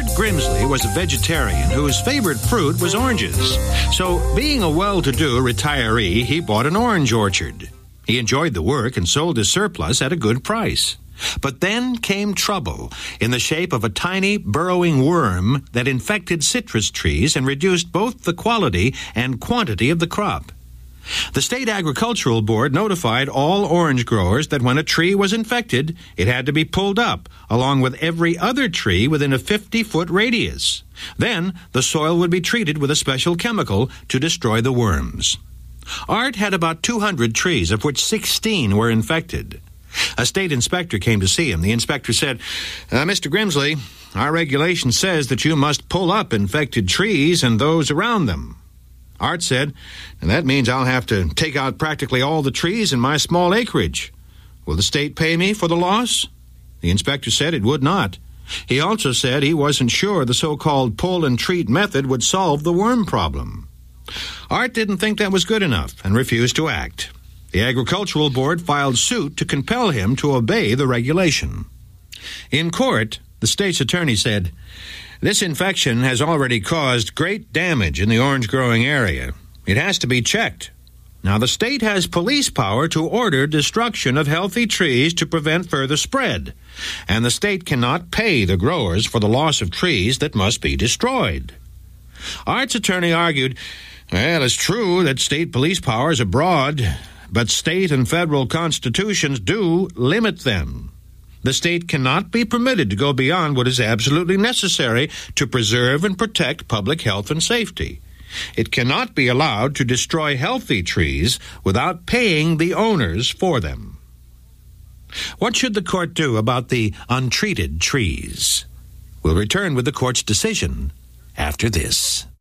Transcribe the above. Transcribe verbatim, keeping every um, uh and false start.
Art Grimsley was a vegetarian whose favorite fruit was oranges. So, being a well-to-do retiree, he bought an orange orchard. He enjoyed the work and sold his surplus at a good price. But then came trouble in the shape of a tiny, burrowing worm that infected citrus trees and reduced both the quality and quantity of the crop. The State Agricultural Board notified all orange growers that when a tree was infected, it had to be pulled up, along with every other tree within a fifty-foot radius. Then, the soil would be treated with a special chemical to destroy the worms. Art had about two hundred trees, of which sixteen were infected. A state inspector came to see him. The inspector said, uh, Mister Grimsley, our regulation says that you must pull up infected trees and those around them. Art said, and that means I'll have to take out practically all the trees in my small acreage. Will the state pay me for the loss? The inspector said it would not. He also said he wasn't sure the so-called pull and treat method would solve the worm problem. Art didn't think that was good enough and refused to act. The Agricultural Board filed suit to compel him to obey the regulation. In court, the state's attorney said, this infection has already caused great damage in the orange-growing area. It has to be checked. Now, the state has police power to order destruction of healthy trees to prevent further spread, and the state cannot pay the growers for the loss of trees that must be destroyed. Art's attorney argued, well, it's true that state police powers are broad, but state and federal constitutions do limit them. The state cannot be permitted to go beyond what is absolutely necessary to preserve and protect public health and safety. It cannot be allowed to destroy healthy trees without paying the owners for them. What should the court do about the untreated trees? We'll return with the court's decision after this.